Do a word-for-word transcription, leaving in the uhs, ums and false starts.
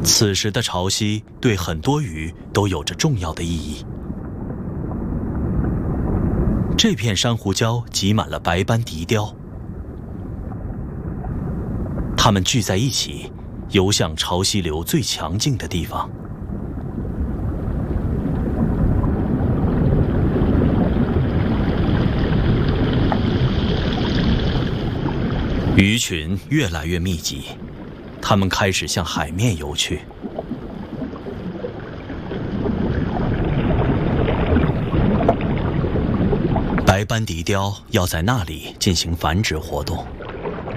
此时的潮汐对很多鱼都有着重要的意义。这片珊瑚礁挤满了白斑笛鲷，它们聚在一起，游向潮汐流最强劲的地方。鱼群越来越密集，它们开始向海面游去。白斑笛鲷要在那里进行繁殖活动。